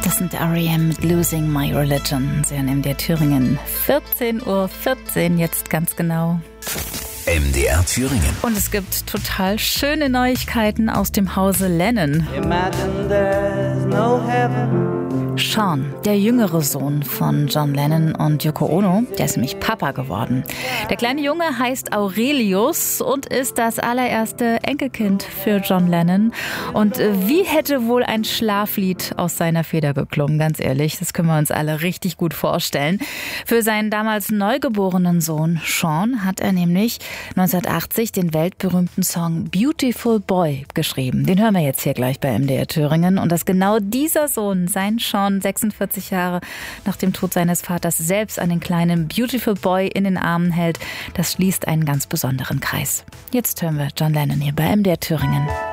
Das sind R.E.M. mit Losing My Religion. Sie hören MDR Thüringen. 14:14 Uhr, jetzt ganz genau. MDR Thüringen. Und es gibt total schöne Neuigkeiten aus dem Hause Lennon. Imagine there's no heaven. Sean, der jüngere Sohn von John Lennon und Yoko Ono, der ist nämlich Papa geworden. Der kleine Junge heißt Aurelius und ist das allererste Enkelkind für John Lennon. Und wie hätte wohl ein Schlaflied aus seiner Feder geklungen, ganz ehrlich, das können wir uns alle richtig gut vorstellen. Für seinen damals neugeborenen Sohn Sean hat er nämlich 1980 den weltberühmten Song Beautiful Boy geschrieben. Den hören wir jetzt hier gleich bei MDR Thüringen. Und dass genau dieser Sohn, sein Sean, 46 Jahre nach dem Tod seines Vaters, selbst einen kleinen Beautiful Boy in den Armen hält, das schließt einen ganz besonderen Kreis. Jetzt hören wir John Lennon hier bei MDR Thüringen.